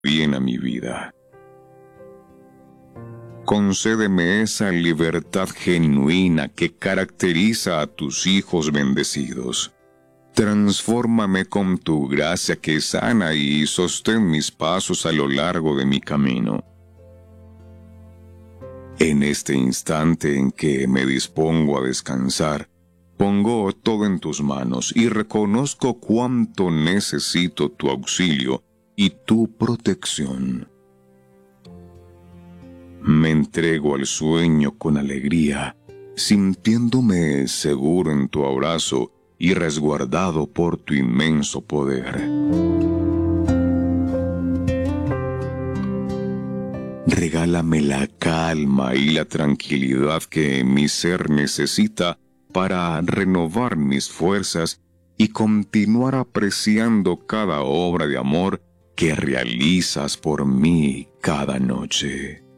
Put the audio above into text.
bien a mi vida. Concédeme esa libertad genuina que caracteriza a tus hijos bendecidos. Transfórmame con tu gracia que sana y sostén mis pasos a lo largo de mi camino. En este instante en que me dispongo a descansar, pongo todo en tus manos y reconozco cuánto necesito tu auxilio y tu protección. Me entrego al sueño con alegría, sintiéndome seguro en tu abrazo y resguardado por tu inmenso poder. Regálame la calma y la tranquilidad que mi ser necesita para renovar mis fuerzas y continuar apreciando cada obra de amor que realizas por mí cada noche.